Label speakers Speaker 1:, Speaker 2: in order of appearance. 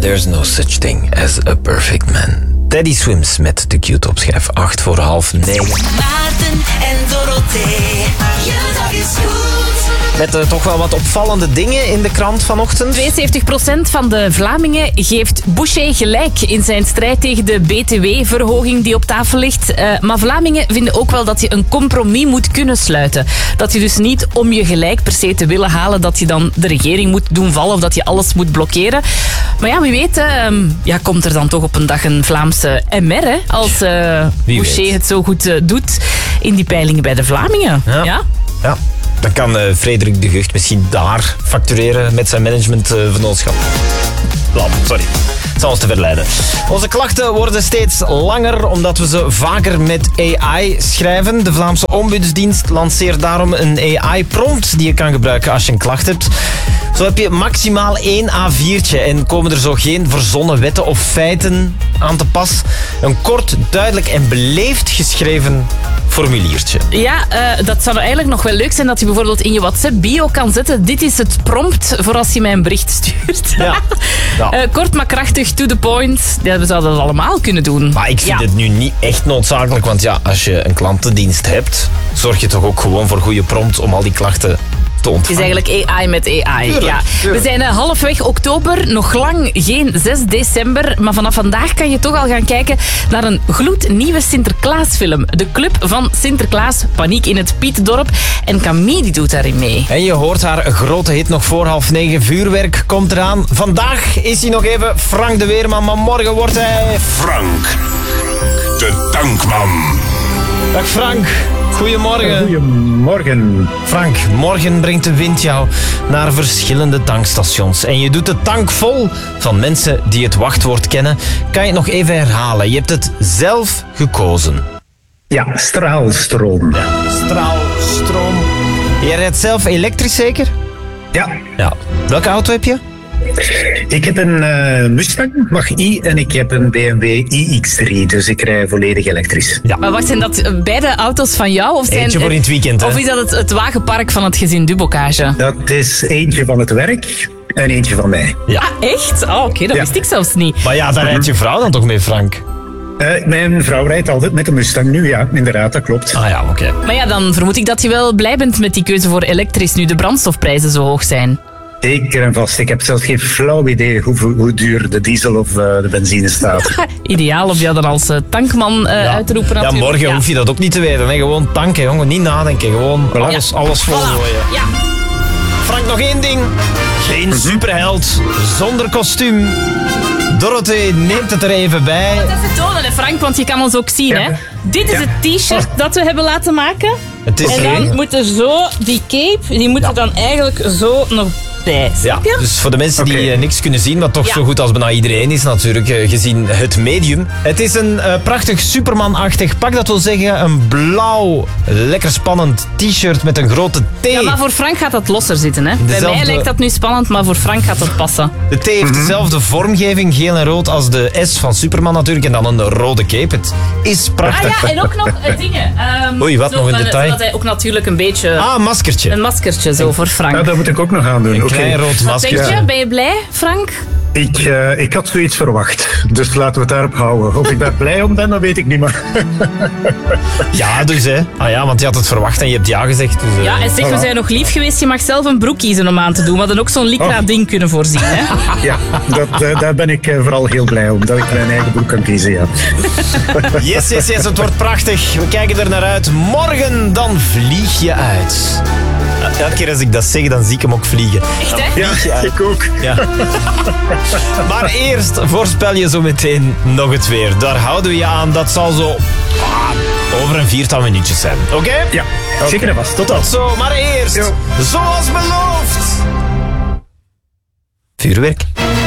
Speaker 1: There's no such thing as a perfect man. Teddy Swims met de Q-top schijf 8:08.
Speaker 2: Maarten en Dorothee, je dag is goed.
Speaker 1: Met toch wel wat opvallende dingen in de krant vanochtend.
Speaker 3: 72% van de Vlamingen geeft Boucher gelijk in zijn strijd tegen de BTW-verhoging die op tafel ligt. Maar Vlamingen vinden ook wel dat je een compromis moet kunnen sluiten. Dat je dus niet om je gelijk per se te willen halen, dat je dan de regering moet doen vallen of dat je alles moet blokkeren. Maar ja, wie weet, komt er dan toch op een dag een Vlaamse MR, hè, als Boucher het zo goed doet in die peilingen bij de Vlamingen.
Speaker 1: Ja. Dan kan Frederik de Gucht misschien daar factureren met zijn managementvernootschap. Sorry. Het zal ons te verleiden. Onze klachten worden steeds langer omdat we ze vaker met AI schrijven. De Vlaamse Ombudsdienst lanceert daarom een AI-prompt die je kan gebruiken als je een klacht hebt. Zo heb je maximaal 1 A4'tje en komen er zo geen verzonnen wetten of feiten aan te pas. Een kort, duidelijk en beleefd geschreven formuliertje.
Speaker 3: Ja, dat zou eigenlijk nog wel leuk zijn dat je bijvoorbeeld in je WhatsApp-bio kan zetten. Dit is het prompt voor als je mij een bericht stuurt.
Speaker 1: Ja.
Speaker 3: Kort maar krachtig, to the point. Ja, we zouden dat allemaal kunnen doen.
Speaker 1: Maar ik vind het nu niet echt noodzakelijk, want ja, als je een klantendienst hebt, zorg je toch ook gewoon voor goede prompts om al die klachten te ontvangen.
Speaker 3: Het is eigenlijk AI met AI.
Speaker 1: Tuurlijk.
Speaker 3: We zijn halfweg oktober, nog lang geen 6 december. Maar vanaf vandaag kan je toch al gaan kijken naar een gloednieuwe Sinterklaasfilm. De Club van Sinterklaas, Paniek in het Pietendorp. En Camille die doet daarin mee.
Speaker 1: En je hoort haar grote hit nog voor 8:30. Vuurwerk komt eraan. Vandaag is hij nog even Frank de Weerman, maar morgen wordt hij...
Speaker 4: Frank, de tankman.
Speaker 1: Dag Frank, goedemorgen.
Speaker 5: Goedemorgen.
Speaker 1: Frank, morgen brengt de wind jou naar verschillende tankstations. En je doet de tank vol van mensen die het wachtwoord kennen. Kan je het nog even herhalen? Je hebt het zelf gekozen.
Speaker 5: Ja, straalstroom.
Speaker 1: Straalstroom. Je rijdt zelf elektrisch zeker?
Speaker 5: Ja.
Speaker 1: Welke auto heb je?
Speaker 5: Ik heb een Mustang Mach-E en ik heb een BMW iX3, dus ik rij volledig elektrisch.
Speaker 1: Ja.
Speaker 3: Maar wacht, zijn dat beide auto's van jou? Of zijn,
Speaker 1: Eentje voor in het weekend, hè?
Speaker 3: Of is dat het wagenpark van het gezin Dubocage?
Speaker 5: Dat is eentje van het werk en eentje van mij.
Speaker 1: Ja.
Speaker 3: Ah, echt? Oh, oké, dat wist ik zelfs niet.
Speaker 1: Maar ja, daar rijdt je vrouw dan toch mee, Frank?
Speaker 5: Mijn vrouw rijdt altijd met de Mustang nu, ja, inderdaad, dat klopt.
Speaker 1: Ah ja, oké.
Speaker 3: Maar ja, dan vermoed ik dat je wel blij bent met die keuze voor elektrisch nu de brandstofprijzen zo hoog zijn.
Speaker 5: Zeker en vast. Ik heb zelfs geen flauw idee hoe duur de diesel of de benzine staat.
Speaker 3: Ideaal om jou dan als tankman uit te roepen
Speaker 1: Ja,
Speaker 3: natuurlijk.
Speaker 1: morgen hoef je dat ook niet te weten. Hè. Gewoon tanken, jongen. Niet nadenken. Gewoon alles volgooien.
Speaker 3: Ja.
Speaker 1: Frank, nog één ding. Geen superheld zonder kostuum. Dorothee neemt het er even bij.
Speaker 3: Even tonen, hè, Frank, want je kan ons ook zien.
Speaker 5: Ja.
Speaker 3: Hè? Dit is het t-shirt dat we hebben laten maken.
Speaker 1: Het is
Speaker 3: En dan moet er zo, die cape, die moet er dan eigenlijk zo nog bij. Snap je?
Speaker 1: Dus voor de mensen die
Speaker 5: Oké.
Speaker 1: niks kunnen zien, wat toch
Speaker 3: Ja.
Speaker 1: zo goed als bijna iedereen is natuurlijk, gezien het medium. Het is een prachtig Superman-achtig pak. Dat wil zeggen een blauw, lekker spannend t-shirt met een grote T.
Speaker 3: Ja, maar voor Frank gaat dat losser zitten. Hè? Bij
Speaker 1: Dezelfde-
Speaker 3: mij lijkt dat nu spannend, maar voor Frank gaat dat passen.
Speaker 1: De T heeft dezelfde vormgeving, geel en rood, als de S van Superman natuurlijk. En dan een rode cape. Het is prachtig.
Speaker 3: Ah ja, en ook nog dingen.
Speaker 1: Oei, wat nog een detail?
Speaker 3: Zodat hij ook natuurlijk een beetje...
Speaker 1: Een maskertje.
Speaker 3: Een maskertje zo voor Frank.
Speaker 5: Nou, dat moet ik ook nog aan doen.
Speaker 1: Een
Speaker 5: Oké.
Speaker 1: klein rood
Speaker 3: Wat
Speaker 1: masker.
Speaker 3: denk je? Ben je blij, Frank?
Speaker 5: Ik had zoiets verwacht, dus laten we het daarop houden. Of ik daar blij om ben, dat weet ik niet, maar...
Speaker 1: Ja, dus hè. Ah ja, want je had het verwacht en je hebt ja gezegd. Dus,
Speaker 3: Ja, en zeg, we zijn nog lief geweest. Je mag zelf een broek kiezen om aan te doen. We hadden ook zo'n lycra-ding kunnen voorzien. Hè?
Speaker 5: Ja, daar ben ik vooral heel blij om, dat ik mijn eigen broek kan kiezen, ja.
Speaker 1: Yes, het wordt prachtig. We kijken er naar uit. Morgen, dan vlieg je uit. Elke keer als ik dat zeg, dan zie ik hem ook vliegen.
Speaker 3: Echt, hè?
Speaker 5: Ja, ik ook.
Speaker 1: Ja. Maar eerst voorspel je zo meteen nog het weer. Daar houden we je aan. Dat zal zo over een 4-tal minuutjes zijn. Oké?
Speaker 5: Ja, zeker en vast. Tot dan.
Speaker 1: Tot zo, maar eerst,
Speaker 5: Jo.
Speaker 1: zoals beloofd, vuurwerk.